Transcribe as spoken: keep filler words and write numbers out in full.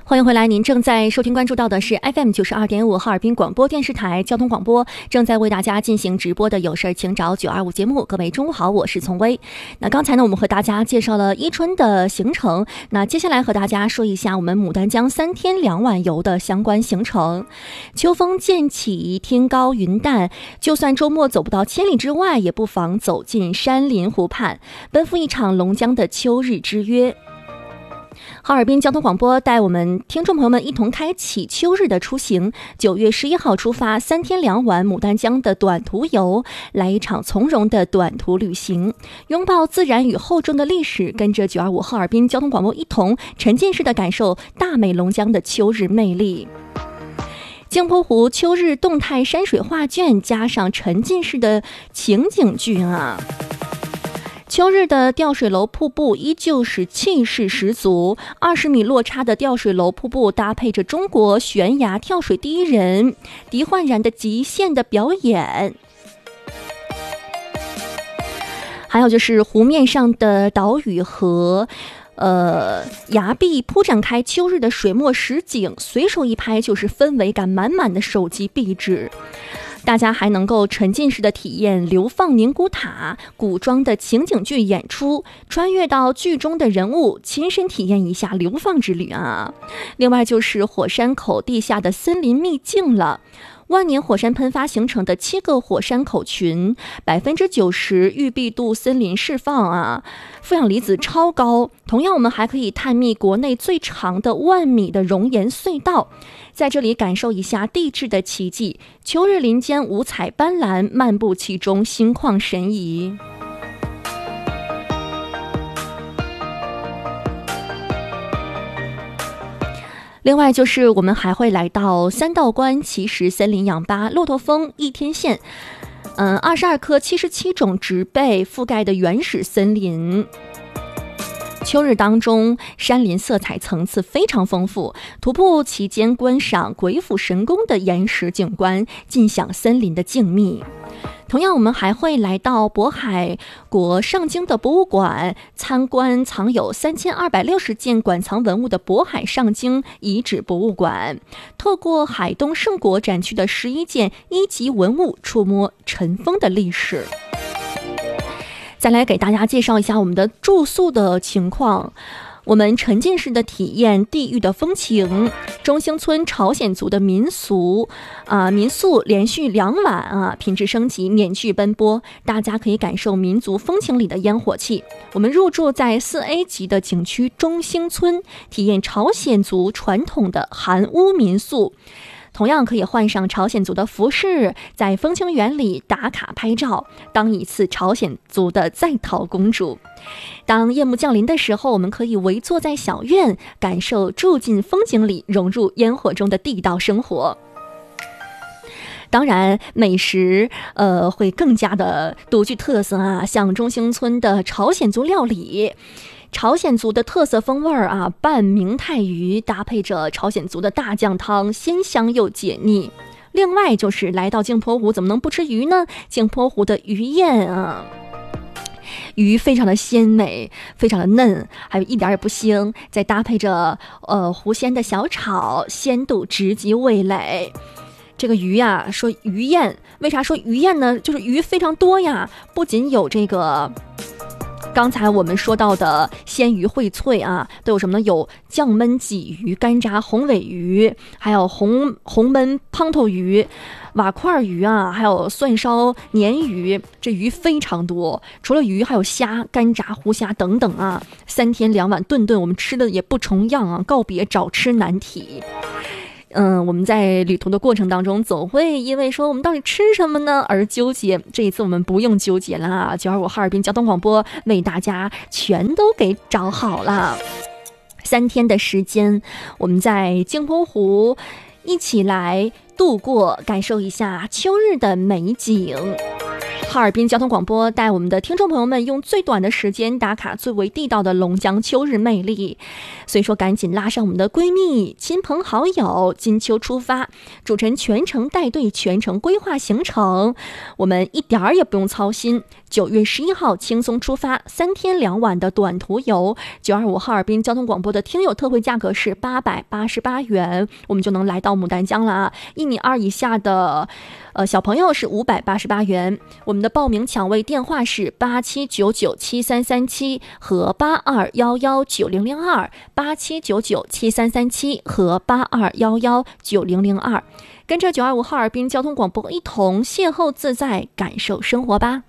欢迎回来，您正在收听关注到的是 F M 九十二点五哈尔滨广播电视台交通广播，正在为大家进行直播的有事请找九二五节目。各位中午好，我是丛薇。那刚才呢，我们和大家介绍了伊春的行程，那接下来和大家说一下我们牡丹江三天两晚游的相关行程。秋风渐起，天高云淡，就算周末走不到千里之外，也不妨走进山林湖畔，奔赴一场龙江的秋日之约。哈尔滨交通广播带我们听众朋友们一同开启秋日的出行，九月十一号出发，三天两晚牡丹江的短途游，来一场从容的短途旅行，拥抱自然与厚重的历史，跟着九二五哈尔滨交通广播一同沉浸式的感受大美龙江的秋日魅力。镜泊湖秋日动态山水画卷加上沉浸式的情景剧啊。秋日的吊水楼瀑布依旧是气势十足，二十米落差的吊水楼瀑布搭配着中国悬崖跳水第一人狄焕然的极限的表演，还有就是湖面上的岛屿和呃，崖壁铺展开秋日的水墨实景，随手一拍就是氛围感满满的手机壁纸。大家还能够沉浸式的体验流放宁古塔古装的情景剧演出，穿越到剧中的人物，亲身体验一下流放之旅啊！另外就是火山口地下的森林秘境了。万年火山喷发形成的七个火山口群，百分之九十玉璧度森林释放啊，负氧离子超高。同样，我们还可以探秘国内最长的万米的熔岩隧道，在这里感受一下地质的奇迹。秋日林间五彩斑斓，漫步其中，心旷神怡。另外就是我们还会来到三道关、奇石森林氧吧、骆驼峰、一天县，嗯，二十二棵七十七种植被覆盖的原始森林。秋日当中，山林色彩层次非常丰富，徒步期间观赏鬼斧神工的岩石景观，尽享森林的静谧。同样，我们还会来到渤海国上京的博物馆，参观藏有三千二百六十件馆藏文物的渤海上京遗址博物馆，透过海东胜国展区的十一件一级文物，触摸尘封的历史。再来给大家介绍一下我们的住宿的情况。我们沉浸式的体验地域的风情，中兴村朝鲜族的民俗啊，民宿连续两晚啊，品质升级，免去奔波，大家可以感受民族风情里的烟火气。我们入住在四 A 级的景区中兴村，体验朝鲜族传统的韩屋民宿。同样可以换上朝鲜族的服饰，在风情园里打卡拍照，当一次朝鲜族的在逃公主。当夜幕降临的时候，我们可以围坐在小院，感受住进风景里，融入烟火中的地道生活。当然美食呃会更加的独具特色啊，像中兴村的朝鲜族料理，朝鲜族的特色风味啊，拌明太鱼搭配着朝鲜族的大酱汤，鲜香又解腻。另外就是来到镜泊湖，怎么能不吃鱼呢？镜泊湖的鱼宴啊，鱼非常的鲜美，非常的嫩，还有一点也不腥，再搭配着呃湖鲜的小炒，鲜度直击味蕾。这个鱼呀，说鱼宴，为啥说鱼宴呢？就是鱼非常多呀，不仅有这个刚才我们说到的鲜鱼荟萃啊，都有什么呢？有酱焖鲫鱼、干炸红尾鱼，还有红红焖胖头鱼、瓦块鱼啊，还有蒜烧鲶鱼，这鱼非常多。除了鱼，还有虾、干炸湖虾等等啊。三天两晚，顿顿我们吃的也不重样啊，告别找吃难题。嗯，我们在旅途的过程当中，总会因为说我们到底吃什么呢而纠结。这一次我们不用纠结了啊，九二五哈尔滨交通广播为大家全都给找好了。三天的时间，我们在镜泊湖一起来度过，感受一下秋日的美景。哈尔滨交通广播带我们的听众朋友们用最短的时间打卡最为地道的龙江秋日魅力，所以说赶紧拉上我们的闺蜜亲朋好友，金秋出发，主持人全程带队，全程规划行程，我们一点儿也不用操心， 九月十一号轻松出发，三天两晚的短途游。九二五哈尔滨交通广播的听友特惠价格是八百八十八元，我们就能来到牡丹江了啊！一米二以下的呃小朋友是五百八十八元。我们的报名抢位电话是八七九九七三三七和八二幺幺九零零二，八七九九七三三七和八二幺幺九零零二。跟着九二五哈尔滨交通广播一同邂逅自在，感受生活吧。